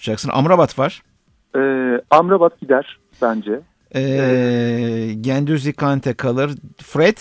tutacaksın? Amrabat var. Amrabat gider bence. Guendouzi, Kante kalır. Fred?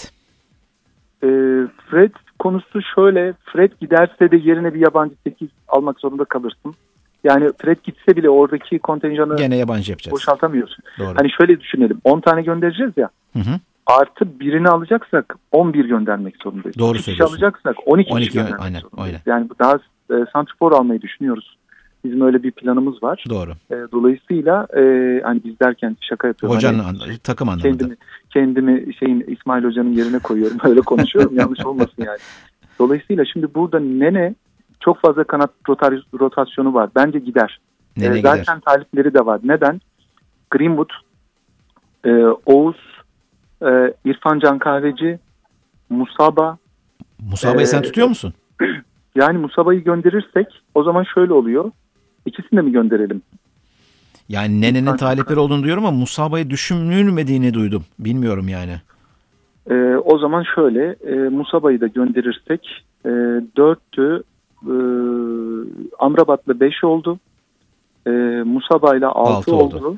Fred konusu şöyle. Fred giderse de yerine bir yabancı 8 almak zorunda kalırsın. Yani Fred gitse bile oradaki kontenjanı gene yabancı yapacağız. Boşaltamıyorsun. Doğru. Hani şöyle düşünelim. 10 tane göndereceğiz ya. Hı. Artı birini alacaksak 11 göndermek zorundayız. Doğru söylüyorsun. Alacaksak 12 göndermek zorundayız. Aynen. Yani daha santrfor almayı düşünüyoruz. Bizim öyle bir planımız var. Doğru. Dolayısıyla hani biz derken şaka yapıyorum. Hocanın hani, takım anlamında. Kendimi İsmail Hoca'nın yerine koyuyorum. Öyle konuşuyorum. Yanlış olmasın yani. Dolayısıyla şimdi burada Nene çok fazla kanat rotasyonu var. Bence gider. Zaten gider. Talipleri de var. Neden? Greenwood, Oğuz, İrfan Can Kahveci, Musaba. Musaba'yı sen tutuyor musun? Yani Musaba'yı gönderirsek o zaman şöyle oluyor. İkisini de mi gönderelim? Yani Nene'nin talipleri olduğunu duyuyorum ama Musaba'yı düşünülmediğini duydum. Bilmiyorum yani. O zaman şöyle Musaba'yı da gönderirsek 4'tü, Amrabat'la 5 oldu. Musaba'yla 6 oldu.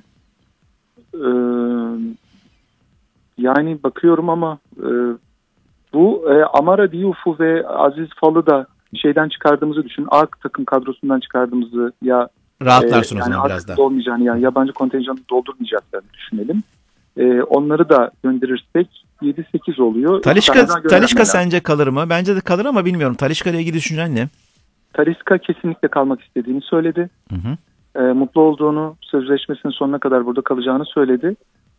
Yani bakıyorum ama bu Amara Diouf'u ve Aziz Fal'ı da şeyden çıkardığımızı düşün. A takım kadrosundan çıkardığımızı ya rahatlarsın yani o zaman biraz da. Olmayacağını yani yabancı kontenjanı doldurmayacaklarını düşünelim. Onları da gönderirsek 7-8 oluyor. Talisca sence kalır mı? Bence de kalır ama bilmiyorum. Talisca ile ilgili düşüncen ne? Talisca kesinlikle kalmak istediğini söyledi. Hı. Mutlu olduğunu, sözleşmesinin sonuna kadar burada kalacağını söyledi.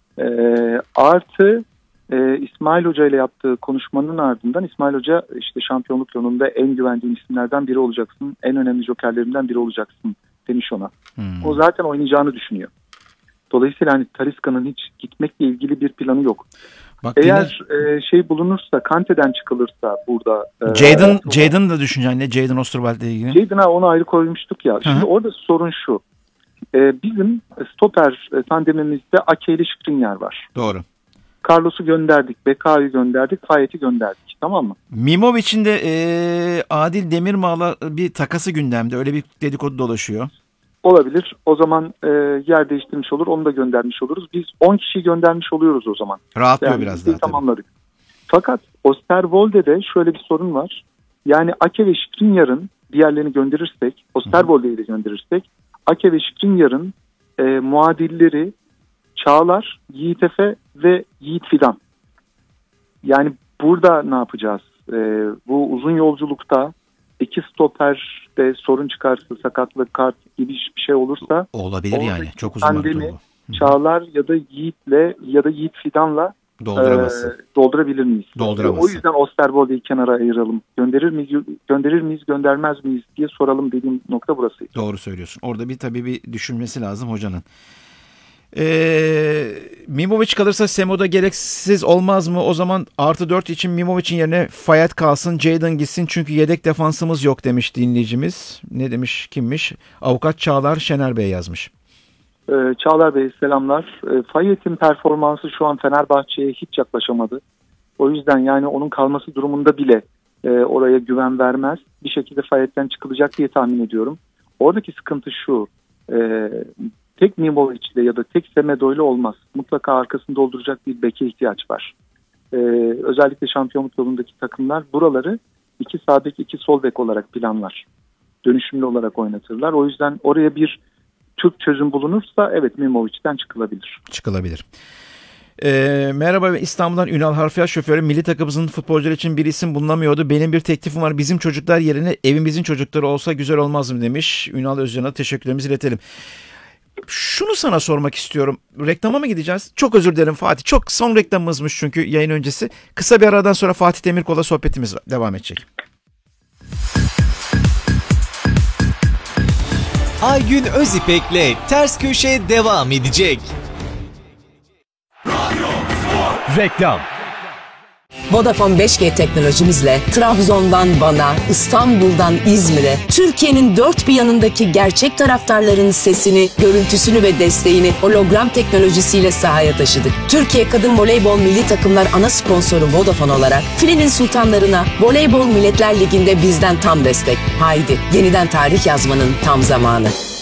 Artı İsmail Hoca ile yaptığı konuşmanın ardından İsmail Hoca işte şampiyonluk yolunda en güvendiğim isimlerden biri olacaksın, en önemli jokerlerimden biri olacaksın demiş ona. O zaten oynayacağını düşünüyor. Dolayısıyla hani Talisca'nın hiç gitmekle ilgili bir planı yok. Bak, eğer şey bulunursa, Kante'den çıkılırsa burada... Jadon da düşüneceksin ne? Jadon Osterwald ile ilgili. Jadon'a onu ayrı koymuştuk ya. Şimdi orada sorun şu. Bizim stoper tandemimizde Ake ile Skriniar var. Doğru. Carlos'u gönderdik, Beka'yı gönderdik, Fayet'i gönderdik. Tamam mı? Mimovic'in de Adil Demirmağ'la bir takası gündemde. Öyle bir dedikodu dolaşıyor. Olabilir. O zaman yer değiştirmiş olur. Onu da göndermiş oluruz. Biz 10 kişiyi göndermiş oluyoruz o zaman. Rahatlıyor yani biraz daha. Tamamladık. Fakat Osterwolde'de şöyle bir sorun var. Yani Ake ve Skriniar'ın diğerlerini gönderirsek, Osterwolde'yi de gönderirsek, Ake ve Skriniar'ın muadilleri Çağlar, Yiğit Efe ve Yiğit Fidan. Yani burada ne yapacağız? Bu uzun yolculukta iki stoperde sorun çıkarsa, sakatlık, kart gibi bir şey olursa olabilir yani. Çok uzun vakit oldu. Çağlar ya da Yiğit'le ya da Yiğit Fidan'la doldurabilir miyiz? O yüzden Osterwolde'yi kenara ayıralım. Gönderir miyiz, göndermez miyiz diye soralım dediğim nokta burası. Doğru söylüyorsun. Orada tabii bir düşünmesi lazım hocanın. Mimovic kalırsa Semo'da gereksiz olmaz mı? O zaman +4 için Mimovic'in yerine Fayet kalsın, Jadon gitsin çünkü yedek defansımız yok demiş dinleyicimiz. Ne demiş, kimmiş? Avukat Çağlar Şener Bey yazmış. Çağlar Bey selamlar. Fayet'in performansı şu an Fenerbahçe'ye hiç yaklaşamadı. O yüzden yani onun kalması durumunda bile oraya güven vermez. Bir şekilde Fayet'ten çıkılacak diye tahmin ediyorum. Oradaki sıkıntı şu. Tek Mimovic'le ya da tek Semedo'yla olmaz. Mutlaka arkasını dolduracak bir beke ihtiyaç var. Özellikle şampiyonluk yolundaki takımlar buraları 2 sağ bek 2 sol bek olarak planlar. Dönüşümlü olarak oynatırlar. O yüzden oraya bir Türk çözüm bulunursa evet Mimovic'ten çıkılabilir. Çıkılabilir. Merhaba, İstanbul'dan Ünal Harfiyat şoförü. Milli takımımızın futbolcuları için bir isim bulunamıyordu. Benim bir teklifim var. Bizim çocuklar yerine evimizin çocukları olsa güzel olmaz mı demiş. Ünal Özcan'a teşekkürlerimizi iletelim. Şunu sana sormak istiyorum. Reklama mı gideceğiz? Çok özür dilerim Fatih. Çok son reklamımızmış çünkü yayın öncesi. Kısa bir aradan sonra Fatih Demirkol'la sohbetimiz devam edecek. Aygün Özipek'le Ters Köşe devam edecek. Reklam. Vodafone 5G teknolojimizle Trabzon'dan Van'a, İstanbul'dan İzmir'e, Türkiye'nin dört bir yanındaki gerçek taraftarların sesini, görüntüsünü ve desteğini hologram teknolojisiyle sahaya taşıdık. Türkiye Kadın Voleybol Milli Takımlar ana sponsoru Vodafone olarak Filenin Sultanlarına Voleybol Milletler Ligi'nde bizden tam destek. Haydi yeniden tarih yazmanın tam zamanı.